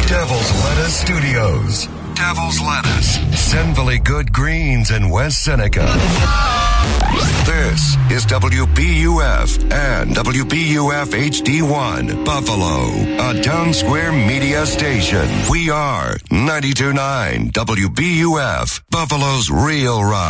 Devil's Lettuce Studios. Devil's Lettuce. Sinfully Good Greens in West Seneca. This is WBUF and WBUF HD1 Buffalo, a Town Square media station. We are 92.9 WBUF, Buffalo's Real Rock.